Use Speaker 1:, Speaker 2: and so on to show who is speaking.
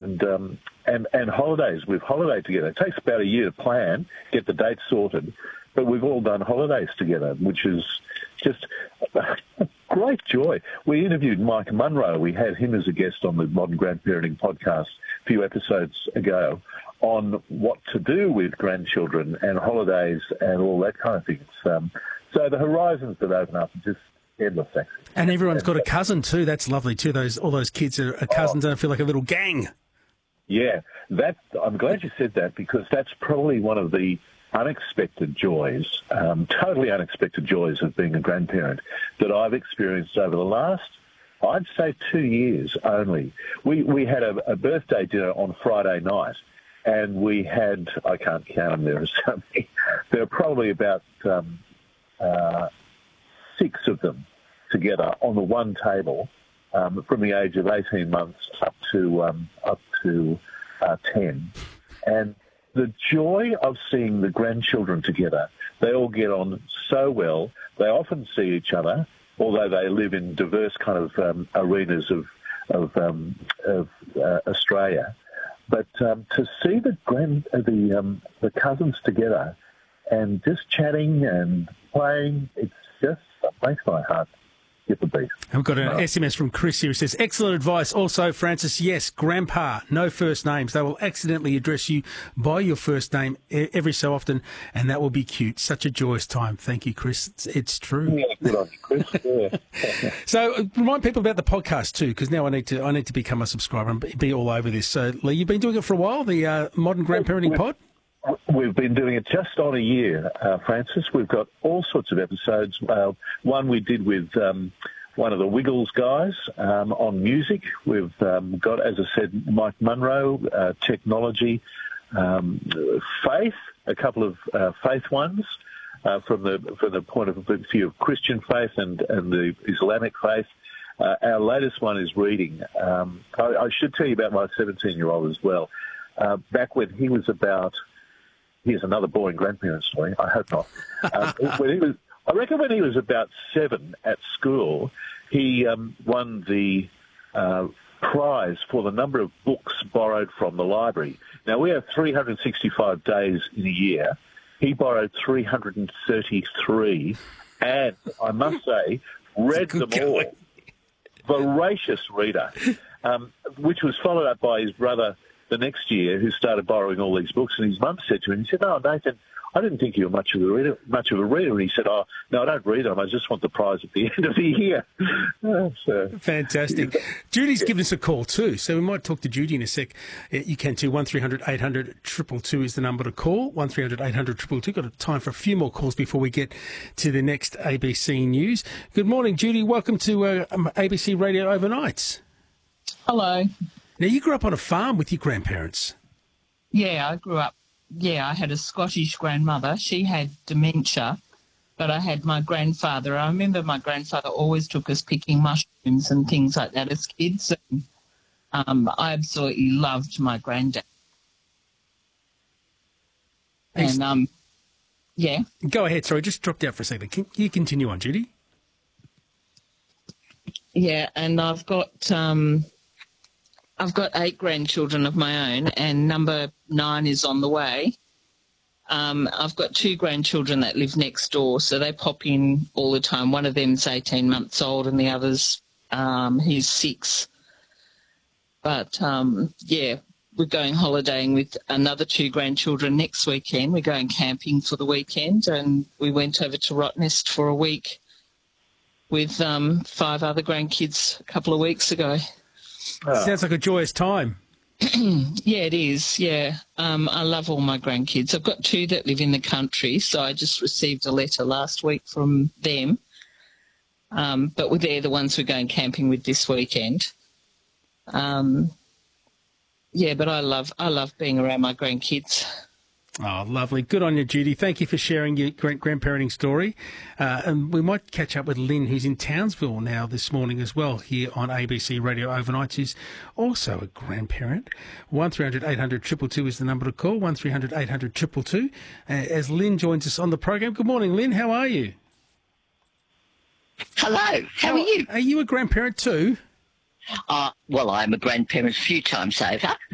Speaker 1: and holidays. We've holidayed together. It takes about a year to plan, get the dates sorted, but we've all done holidays together, which is just a great joy. We interviewed Mike Munro. We had him as a guest on the Modern Grandparenting podcast a few episodes ago on what to do with grandchildren and holidays and all that kind of thing. So the horizons that open up are just endless, actually.
Speaker 2: And everyone's got a cousin too. That's lovely too. All those kids are cousins and I feel like a little gang.
Speaker 1: Yeah, I'm glad you said that, because that's probably one of the unexpected joys, totally unexpected joys of being a grandparent that I've experienced over the last, I'd say, 2 years only. We had a birthday dinner on Friday night, and we had, I can't count them, there were probably about 6 of them together on the one table, from the age of 18 months up to 10. And the joy of seeing the grandchildren together, they all get on so well. They often see each other, although they live in diverse kind of arenas of Australia. But to see the cousins together and just chatting and playing, it makes my heart skip a beat.
Speaker 2: We've got an SMS from Chris here who says, excellent advice. Also, Francis, yes, grandpa, no first names. They will accidentally address you by your first name every so often, and that will be cute. Such a joyous time. Thank you, Chris. It's true.
Speaker 1: Yeah, good on you, Chris. Yeah.
Speaker 2: So remind people about the podcast too, because now I need to become a subscriber and be all over this. So, Lee, you've been doing it for a while, the Modern Grandparenting Pod?
Speaker 1: We've been doing it just on a year, Francis. We've got all sorts of episodes. One we did with one of the Wiggles guys on music. We've got, as I said, Mike Munro, technology, faith, a couple of faith ones from the point of view of Christian faith and the Islamic faith. Our latest one is reading. I should tell you about my 17-year-old as well. Back when he was about... Here's another boring grandparent story. I hope not. I reckon when he was about 7 at school, he won the prize for the number of books borrowed from the library. Now, we have 365 days in a year. He borrowed 333, and I must say, read them all. Voracious reader, which was followed up by his brother the next year, who started borrowing all these books, and his mum said to him, he said, "Oh, Nathan, I didn't think you were much of a reader. And he said, "Oh, no, I don't read them. I just want the prize at the end of the year."
Speaker 2: Fantastic. Judy's given us a call too, so we might talk to Judy in a sec. You can too. 1300 800 222 is the number to call. 1300 800 222. Got time for a few more calls before we get to the next ABC News. Good morning, Judy. Welcome to ABC Radio Overnights.
Speaker 3: Hello.
Speaker 2: Now, you grew up on a farm with your grandparents.
Speaker 3: Yeah, I grew up. Yeah, I had a Scottish grandmother. She had dementia, but I had my grandfather. I remember my grandfather always took us picking mushrooms and things like that as kids. And, I absolutely loved my granddad. And, yeah.
Speaker 2: Go ahead. Sorry, just dropped out for a second. Can you continue on, Judy?
Speaker 3: Yeah, and I've got 8 grandchildren of my own, and number 9 is on the way. I've got 2 grandchildren that live next door, so they pop in all the time. One of them's 18 months old, and the other's he's 6. But yeah, we're going holidaying with another 2 grandchildren next weekend. We're going camping for the weekend, and we went over to Rottnest for a week with 5 other grandkids a couple of weeks ago.
Speaker 2: Oh. Sounds like a joyous time.
Speaker 3: Yeah, it is, yeah. I love all my grandkids. I've got 2 that live in the country, so I just received a letter last week from them. But they're the ones we're going camping with this weekend. Yeah, but I love being around my grandkids.
Speaker 2: Oh, lovely. Good on you, Judy. Thank you for sharing your grandparenting story. And we might catch up with Lynn, who's in Townsville now this morning as well, here on ABC Radio Overnights, who's also a grandparent. 1300 800 222 is the number to call, 1300 800 222. As Lynn joins us on the program. Good morning, Lynn. How are you?
Speaker 4: Hello. How are you?
Speaker 2: Are you a grandparent too?
Speaker 4: Well, I'm a grandparent a few times over.